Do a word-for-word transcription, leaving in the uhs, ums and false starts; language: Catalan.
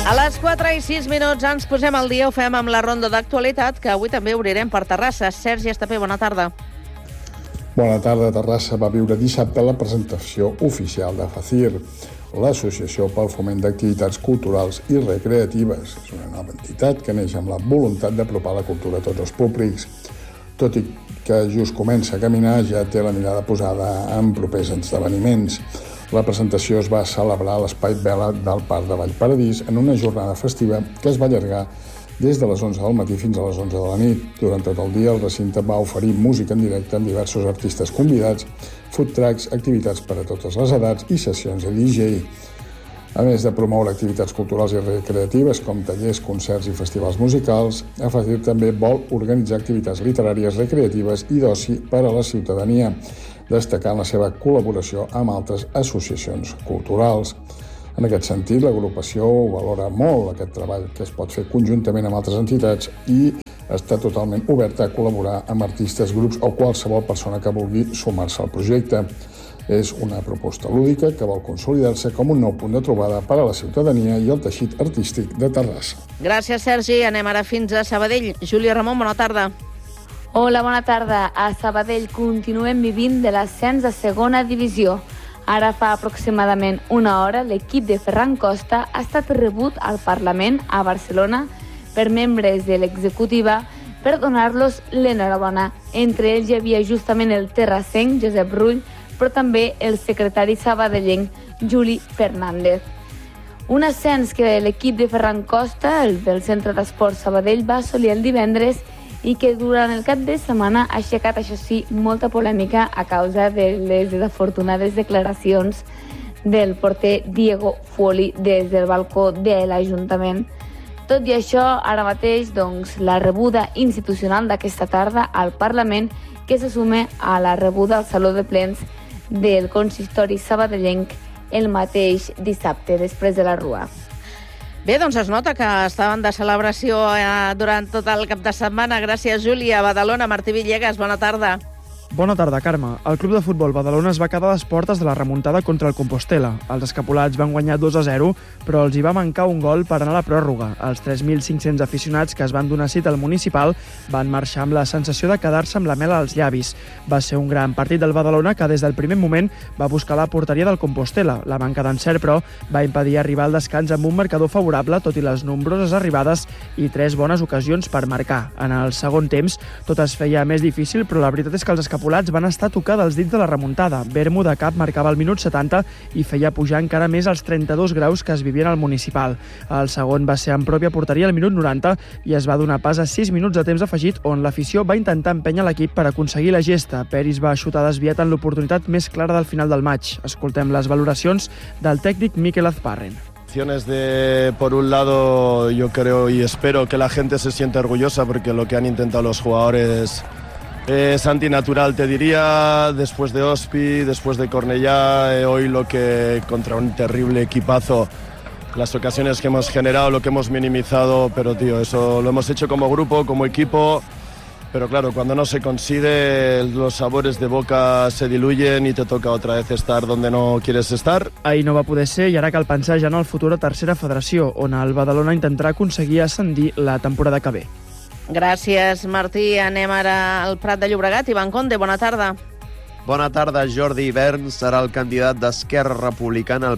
A les quatre i sis minuts ens posem al dia, ho fem amb la ronda d'actualitat, que avui també obrirem per Terrassa. Sergi Estapé, bona tarda. Bona tarda. Terrassa va viure dissabte la presentació oficial de FACIR, l'Associació pel Foment d'Activitats Culturals i Recreatives. És una nova entitat que neix amb la voluntat d'apropar la cultura a tots els públics. Tot i que just comença a caminar, ja té la mirada posada en propers esdeveniments. La presentació es va celebrar a l'Espai Vela del Parc de Vallparadís en una jornada festiva que es va allargar des de les onze del matí fins a les onze de la nit. Durant tot el dia, el recinte va oferir música en directe amb diversos artistes convidats, food trucks, activitats per a totes les edats i sessions de D J. A més de promoure activitats culturals i recreatives com tallers, concerts i festivals musicals, FACIR també vol organitzar activitats literàries, recreatives i d'oci per a la ciutadania, destacant la seva col·laboració amb altres associacions culturals. En aquest sentit, l'agrupació valora molt aquest treball que es pot fer conjuntament amb altres entitats i està totalment oberta a col·laborar amb artistes, grups o qualsevol persona que vulgui sumar-se al projecte. És una proposta lúdica que vol consolidar-se com un nou punt de trobada per a la ciutadania i el teixit artístic de Terrassa. Gràcies, Sergi. Anem ara fins a Sabadell. Júlia Ramon, bona tarda. Hola, bona tarda. A Sabadell continuem vivint de l'ascens de segona divisió. Ara fa aproximadament una hora l'equip de Ferran Costa ha estat rebut al Parlament a Barcelona per membres de l'executiva per donar-los l'enhorabona. Entre ells hi havia justament el terrassenc Josep Rull, però també el secretari sabadellenc Juli Fernández. Un ascens que l'equip de Ferran Costa, el del Centre d'Esports Sabadell, va assolir el divendres i que durant el cap de setmana ha aixecat, això sí, molta polèmica a causa de les desafortunades declaracions del porter Diego Fuoli des del balcó de l'Ajuntament. Tot i això, ara mateix, doncs, la rebuda institucional d'aquesta tarda al Parlament que se sume a la rebuda al Saló de Plens del consistori sabadellenc el mateix dissabte, després de la Rua. Bé, doncs es nota que estaven de celebració eh, durant tot el cap de setmana. Gràcies, Júlia. A Badalona, Martí Villegas, bona tarda. Bona tarda, Carme. El Club de Futbol Badalona es va quedar a les portes de la remuntada contra el Compostela. Els escapulats van guanyar dos a zero, però els hi va mancar un gol per anar a la pròrroga. Els tres mil cinc-cents aficionats que es van donar cita al municipal van marxar amb la sensació de quedar-se amb la mel als llavis. Va ser un gran partit del Badalona que des del primer moment va buscar la porteria del Compostela. La manca d'encert, però, va impedir arribar al descans amb un marcador favorable, tot i les nombroses arribades i tres bones ocasions per marcar. En el segon temps, tot es feia més difícil, però la veritat és que els escapulats van estar tocant dels dits de la remuntada. Bermu de cap marcava al minut setanta i feia pujar encara més els trenta-dos graus que es vivien al municipal. El segon va ser en pròpia porteria al minut noranta i es va donar pas a sis minuts de temps afegit on l'afició va intentar empènyer l'equip per aconseguir la gesta. Peris va xutar desviat en l'oportunitat més clara del final del maig. Escoltem les valoracions del tècnic Mikel Azparren. De, por un lado, yo creo y espero que la gente se sienta orgullosa porque lo que han intentado los jugadores es antinatural, te diría, después de Ospi, después de Cornellá, eh, hoy lo que contra un terrible equipazo, las ocasiones que hemos generado, lo que hemos minimizado, pero tío, eso lo hemos hecho como grupo, como equipo, pero claro, cuando no se consigue, los sabores de boca se diluyen y te toca otra vez estar donde no quieres estar. Ahir no va poder ser i ara cal pensar ja en el futur a tercera federació, on el Badalona intentarà aconseguir ascendir la temporada que ve. Gràcies, Martí. Anem ara al Prat de Llobregat. Ivan Conde, bona tarda. Bona tarda. Jordi Vern serà el candidat d'Esquerra Republicana al